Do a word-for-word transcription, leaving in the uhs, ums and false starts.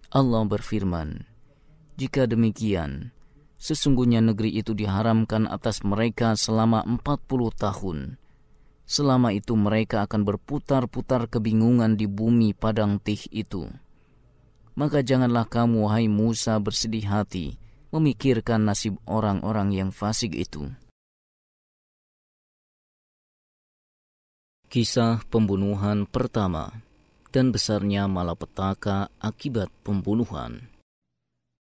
Allah berfirman, "Jika demikian, sesungguhnya negeri itu diharamkan atas mereka selama empat puluh tahun. Selama itu mereka akan berputar-putar kebingungan di bumi padang tih itu. Maka janganlah kamu, wahai Musa, bersedih hati memikirkan nasib orang-orang yang fasik itu." Kisah pembunuhan pertama dan besarnya malapetaka akibat pembunuhan.